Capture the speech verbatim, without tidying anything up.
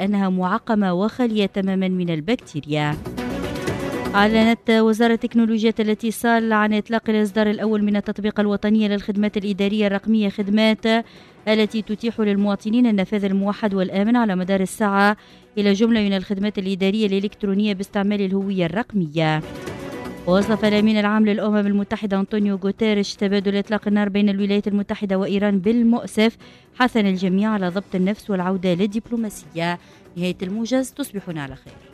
إلا أنها معقمة وخالية تماما من البكتيريا. أعلنت وزارة تكنولوجيا الاتصال عن إطلاق الإصدار الأول من التطبيق الوطني للخدمات الإدارية الرقمية، خدمات التي تتيح للمواطنين النفاذ الموحد والآمن على مدار الساعة إلى جملة من الخدمات الإدارية الإلكترونية باستعمال الهوية الرقمية. ووصف الأمين العام للأمم المتحدة أنطونيو غوتيريش تبادل إطلاق النار بين الولايات المتحدة وإيران بالمؤسف، حثا الجميع على ضبط النفس والعودة للدبلوماسية. نهاية الموجز، تصبحون على خير.